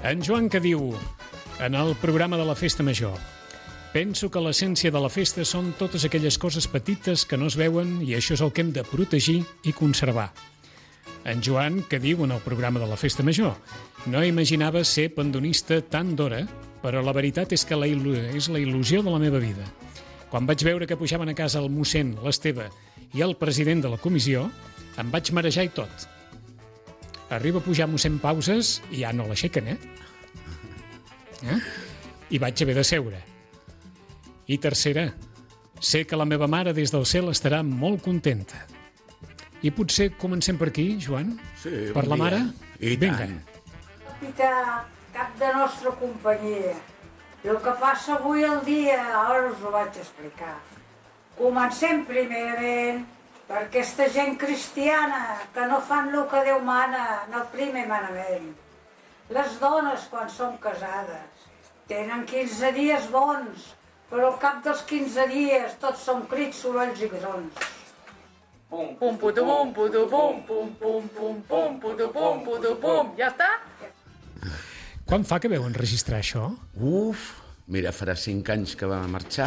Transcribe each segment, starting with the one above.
En Joan que diu, en el programa de la Festa Major: penso que l'essència de la festa són totes aquelles coses petites que no es veuen i això és el que hem de protegir i conservar. En Joan que diu en el programa de la Festa Major: no imaginava ser pandonista tant d'hora, però la veritat és que és la il·lusió de la meva vida. Quan vaig veure que pujaven a casa el mossèn, l'Esteve i el president de la comissió, em vaig marejar i tot. Arriba a pujar mossèn Pauses i ja no l'aixequen, I vaig haver de seure. I tercera, sé que la meva mare des del cel estarà molt contenta. I potser comencem per aquí, Joan? Sí, per la mare? I vinga. Capità, cap de nostra companyia. El que passa avui al dia, ara us ho vaig explicar. Comencem primerament per aquesta gent cristiana que no fan el que Déu mana en el primer manament. Les dones, quan són casades, tenen 15 dies bons, però al cap dels 15 dies tots són crits, sorolls i grons. Pum, pum, putu, pum, putu, pum, pum, pum, pum, pum, putu, pum, putu, pum. Ja està? Quan fa que veu enregistrar això? Mira, farà 5 anys que va marxar,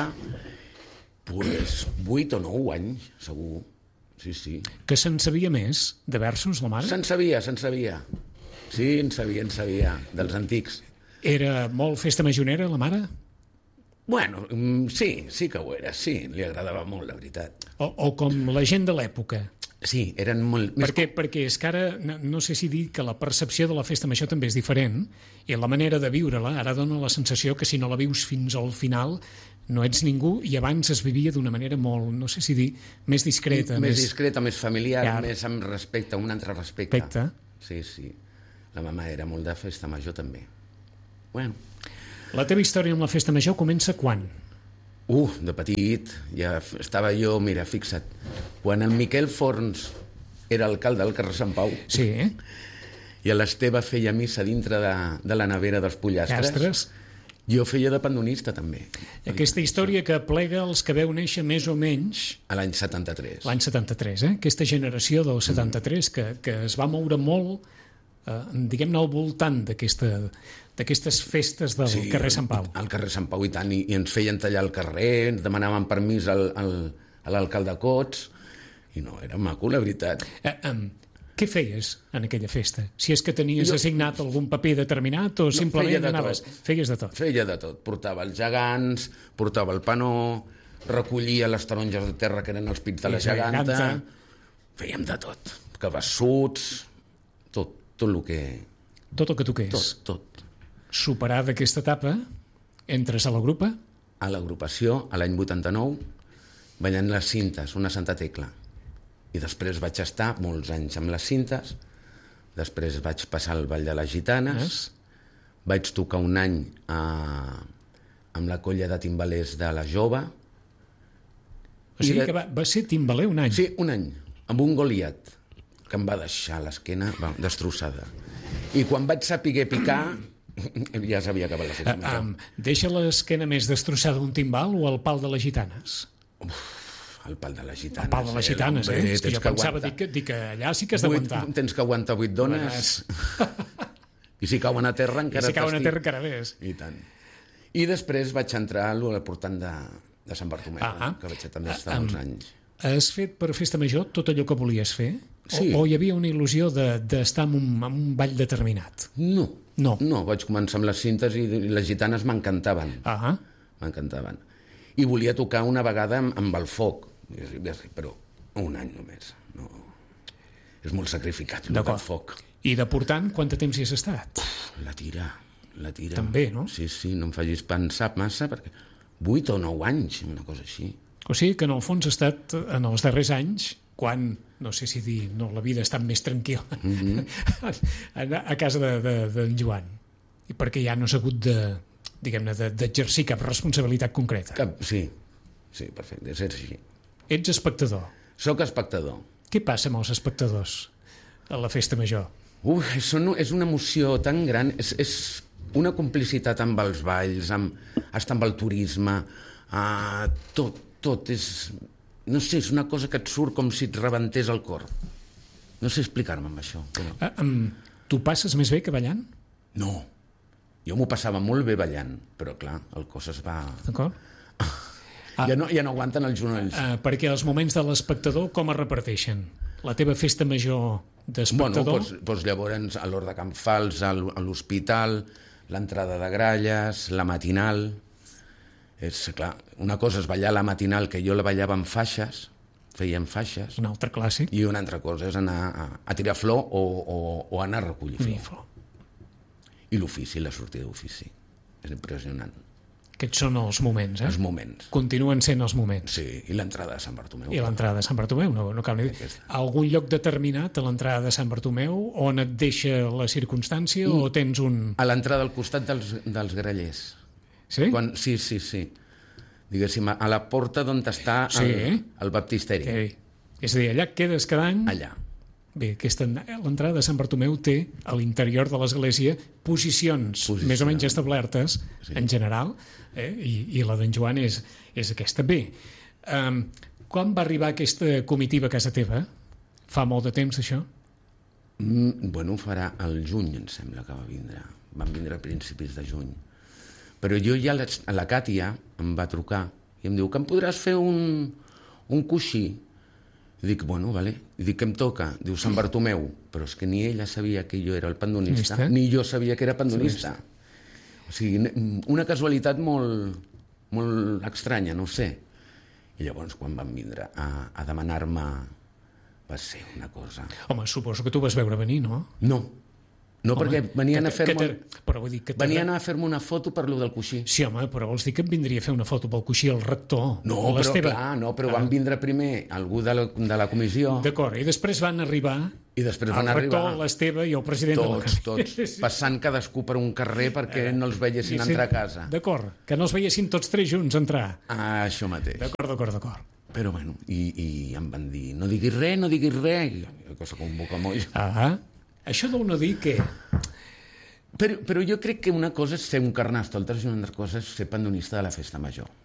pues 8 o 9 anys, segur. Sí. Que se'n sabia més de versos, la mare? Se'n sabia. Sí, en sabia, dels antics. Era molt festa majonera, la mare? Bueno, sí que ho era, sí, li agradava molt, la veritat. O com la gent de l'època? Sí, eren molt... Perquè és que ara, no sé si dir que la percepció de la festa major també és diferent i la manera de viure-la ara dona la sensació que si no la vius fins al final no ets ningú, i abans es vivia d'una manera molt, no sé si dir, més discreta. Més discreta, més familiar, més amb respecte, un altre respecte. Sí. La mama era molt de festa major també. Bueno. La teva història amb la festa major comença quan? De petit, ja estava jo, mira, fixa't, quan el Miquel Forns era alcalde del carrer Sant Pau, sí, i l'Esteve feia missa dintre de la nevera dels pollastres, jo feia de pandonista també. Aquesta història que plega els que veu néixer més o menys... A l'any 73. L'any 73, Aquesta generació del 73 que es va moure molt, diguem-ne, al voltant d'aquestes festes del carrer Sant Pau. Al carrer Sant Pau i tant, i ens feien tallar el carrer, ens demanaven permís a l'alcalde Cots, i no, era maco, la veritat. Què feies en aquella festa? Si és que tenies assignat algun paper determinat o simplement anaves... Feies de tot. Feia de tot. Portava els gegants, portava el panó, recollia les taronges de terra que eren els pits de la geganta. Fèiem de tot. Cabassuts, tot el que... Tot el que toqués. Tot. Superada aquesta etapa, entres a la grupa? A l'agrupació, a l'any 89, ballant les cintes, una Santa Tecla. I després vaig estar molts anys amb les cintes, després vaig passar al Ball de les Gitanes, vaig tocar un any amb la colla de timbalers de la Jove. O sigui que va ser timbaler un any? Sí, un any, amb un Goliat, que em va deixar l'esquena destrossada. I quan vaig saber picar, ja s'havia acabat la festa. Deixa l'esquena més destrossada un timbal o el pal de les Gitanes? El pal de les Gitanes. El pal de les Gitanes, És que jo pensava dir que allà sí que has d'aguantar. Tens que aguantar 8 dones. I si cauen a terra encara... I si cauen a terra encara més. I tant. I després vaig entrar a l'important de Sant Bartomeu, que vaig també estar uns anys. Has fet per festa major tot allò que volies fer? Sí. O hi havia una il·lusió d'estar en un ball determinat? No, vaig començar amb les cintes i les gitanes m'encantaven. M'encantaven. I volia tocar una vegada amb el foc, però un any només. No. És molt sacrificat, el foc. I de portant, quant de temps hi has estat? La tira. També, no? Sí, no em facis pensar massa, perquè 8 o 9 anys, una cosa així. O sigui que en el fons ha estat en els darrers anys, quan, no sé si dir, la vida ha estat més tranquil·la a casa d'en Joan. I perquè ja no s'ha hagut d'exercir cap responsabilitat concreta. Sí, perfecte, és així. Ets espectador. Soc espectador. Què passa amb els espectadors a la festa major? És una emoció tan gran, és una complicitat amb els balls, amb el turisme, tot és... No sé, és una cosa que et surt com si et rebentés el cor. No sé explicar-me amb això. Però... Tu passes més bé que ballant? No, Jo m'ho passava molt bé ballant, però clar, el cos es va... D'acord? Ja no aguanten els genolls. Perquè els moments de l'espectador com es reparteixen? La teva festa major d'espectador? Doncs llavors a l'Hort de Can Fals, a l'hospital, l'entrada de Gralles, la matinal... És clar, una cosa és ballar la matinal, que jo la ballava en faixes, fèiem faixes, Un altre clàssic. i una altra cosa és anar a tirar flor o anar a recollir flor. I l'ofici, la sortida d'ofici. És impressionant. Aquests són els moments, Els moments. Continuen sent els moments. Sí, i l'entrada de Sant Bartomeu. I l'entrada de Sant Bartomeu, no cal ni dir. Algun lloc determinat a l'entrada de Sant Bartomeu on et deixa la circumstància o tens un... A l'entrada al costat dels grallers. Sí? Sí. Diguéssim, a la porta d'on està el baptisteri. És a dir, allà quedes cada any... Allà. Bé, l'entrada de Sant Bartomeu té a l'interior de l'església posicions més o menys establertes, en general, i la d'en Joan és aquesta. Bé, quan va arribar aquesta comitiva a casa teva? Fa molt de temps, això? Bueno, farà el juny, em sembla que va vindre. Van vindre a principis de juny. Però jo ja, la Càtia em va trucar i em diu que em podràs fer un coixí. I dic, bueno, vale. I dic, què em toca? Diu, Sant Bartomeu. Però és que ni ella sabia que jo era el pandonista, ni jo sabia que era pandonista. O sigui, una casualitat molt, molt estranya, no ho sé. I llavors, quan van vindre a demanar-me, va ser una cosa... Home, suposo que tu vas veure venir, no? No, perquè venien a fer-me... Però vull dir que venien a fer-me una foto per lo del coixí. Sí, home, però vols dir que em vindria a fer una foto pel coixí el rector? No, però van vindre primer algú de la comissió. D'acord, i després van arribar... I després van arribar... El rector, l'Esteve i el president de la comissió. Tots, passant cadascú per un carrer perquè no els veiessin entrar a casa. D'acord, que no els veiessin tots tres junts entrar. Això mateix. D'acord. Però bueno, i em van dir, no diguis res, que se convoca molt. Això deu no dir que... Però jo crec que una cosa és ser un carnestoltes i una altra cosa és ser pandonista de la festa major.